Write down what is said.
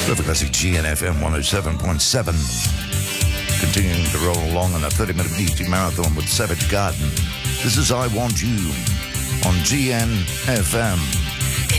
Perfect Classic GNFM 107.7. Continuing to roll along on a 30-minute music marathon with Savage Garden. This is I Want You on GNFM.